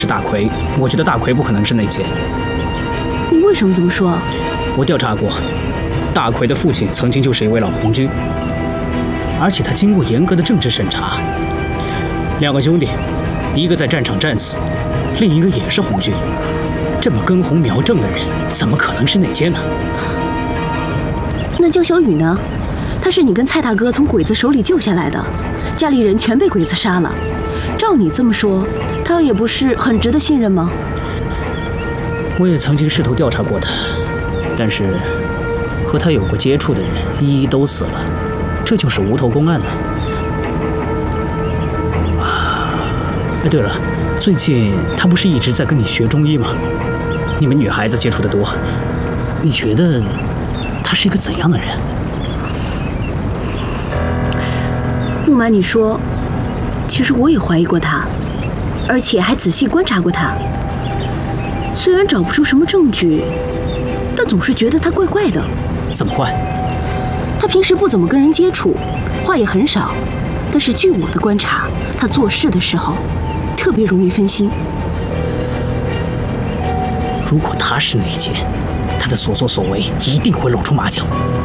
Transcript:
是大奎，我觉得大奎不可能是内奸。 你为什么这么说？ 我调查过，大奎的父亲曾经就是一位老红军，而且他经过严格的政治审查。2个兄弟，一个在战场战死，另一个也是红军。这么根红苗正的人，怎么可能是内奸呢？ 那焦小雨呢？他是你跟蔡大哥从鬼子手里救下来的，家里人全被鬼子杀了。照你这么说，他也不是很值得信任吗？ 我也曾经试图调查过他，但是和他有过接触的人一一都死了，这就是无头公案了。哎，对了，最近他不是一直在跟你学中医吗？你们女孩子接触的多，你觉得他是一个怎样的人？ 不瞒你说，其实我也怀疑过他，而且还仔细观察过他。虽然找不出什么证据，但总是觉得他怪怪的。 怎么怪？ 他平时不怎么跟人接触，话也很少，但是据我的观察，他做事的时候特别容易分心。 如果他是内奸，他的所作所为一定会露出马脚。